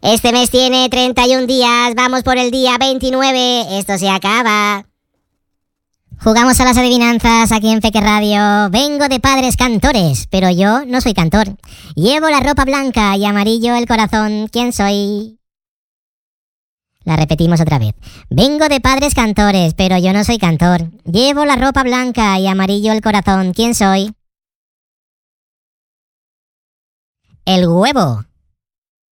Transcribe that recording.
Este mes tiene 31 días, vamos por el día 29, esto se acaba. Jugamos a las adivinanzas aquí en Peque Radio. Vengo de padres cantores, pero yo no soy cantor. Llevo la ropa blanca y amarillo el corazón. ¿Quién soy? La repetimos otra vez. Vengo de padres cantores, pero yo no soy cantor. Llevo la ropa blanca y amarillo el corazón. ¿Quién soy? El huevo.